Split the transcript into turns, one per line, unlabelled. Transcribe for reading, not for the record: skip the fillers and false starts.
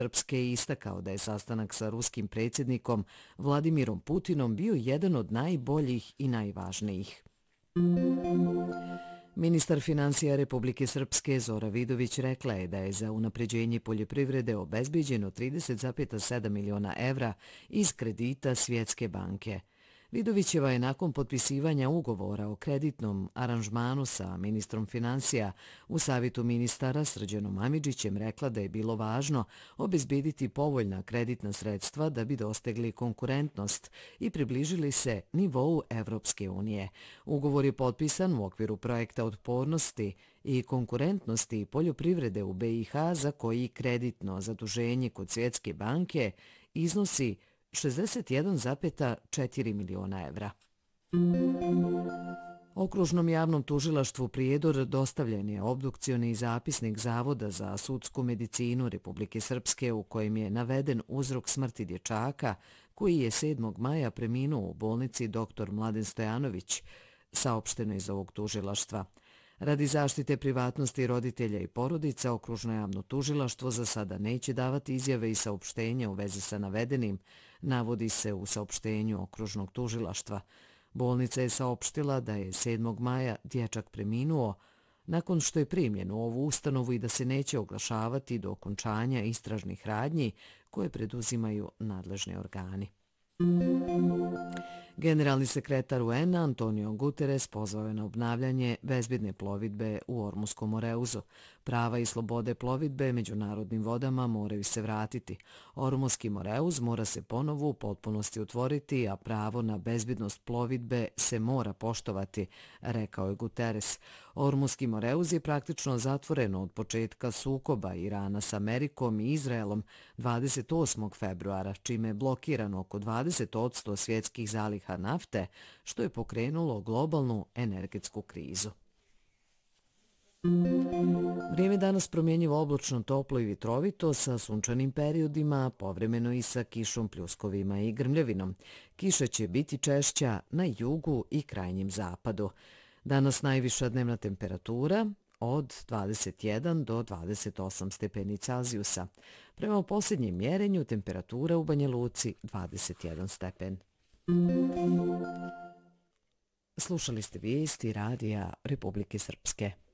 Srpske istakao da je sastanak sa ruskim predsjednikom Vladimirom Putinom bio jedan od najboljih i najvažnijih. Ministar financija Republike Srpske Zora Vidović rekla je da je za unapređenje poljoprivrede obezbeđeno 30,7 miliona evra iz kredita Svjetske banke. Vidovićeva je nakon potpisivanja ugovora o kreditnom aranžmanu sa ministrom financija u Savjetu ministara Srđanom Amidžićem rekla da je bilo važno obezbediti povoljna kreditna sredstva da bi dostegli konkurentnost i približili se nivou Evropske unije. Ugovor je potpisan u okviru projekta otpornosti i konkurentnosti poljoprivrede u BiH za koji kreditno zaduženje kod Svjetske banke iznosi 61,4 miliona evra. Okružnom javnom tužilaštvu Prijedor dostavljen je obdukcioni zapisnik Zavoda za sudsku medicinu Republike Srpske u kojem je naveden uzrok smrti dječaka koji je 7. maja preminuo u bolnici dr. Mladen Stojanović, saopšteno iz ovog tužilaštva. Radi zaštite privatnosti roditelja i porodica, Okružno javno tužilaštvo za sada neće davati izjave i saopštenja u vezi sa navedenim, navodi se u saopštenju Okružnog tužilaštva. Bolnica je saopštila da je 7. maja dječak preminuo nakon što je primljen u ovu ustanovu i da se neće oglašavati do okončanja istražnih radnji koje preduzimaju nadležni organi. Generalni sekretar UN-a Antonio Guterres pozvao je na obnavljanje bezbjedne plovidbe u Ormuskom Moreuzu. Prava i slobode plovidbe međunarodnim vodama moraju se vratiti. Ormuski Moreuz mora se ponovo u potpunosti otvoriti, a pravo na bezbjednost plovidbe se mora poštovati, rekao je Guterres. Ormuski Moreuz je praktično zatvoren od početka sukoba Irana s Amerikom i Izraelom 28. februara, čime je blokirano oko 20% svjetskih zaliha nafte, što je pokrenulo globalnu energetsku krizu. Vrijeme danas promjenjivo oblačno, toplo i vitrovito sa sunčanim periodima, povremeno i sa kišom, pljuskovima i grmljavinom. Kiša će biti češća na jugu i krajnjem zapadu. Danas najviša dnevna temperatura od 21 do 28 stepeni Celzijusa. Prema posljednjem mjerenju temperatura u Banja Luci 21 stepen. Slušali ste vijesti Radija Republike Srpske.